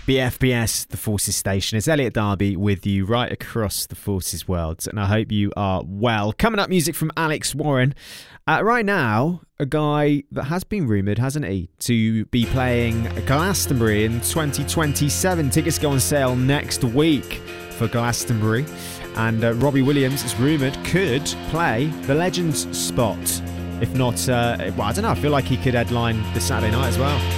BFBS, the Forces Station. It's Elliot Darby with you right across the Forces world, and I hope you are well. Coming up, music from Alex Warren. Right now, a guy that has been rumoured, hasn't he, to be playing Glastonbury in 2027. Tickets go on sale next week for Glastonbury. And Robbie Williams, it's rumoured, could play the Legends spot. If not, well, I don't know, I feel like he could headline this Saturday night as well.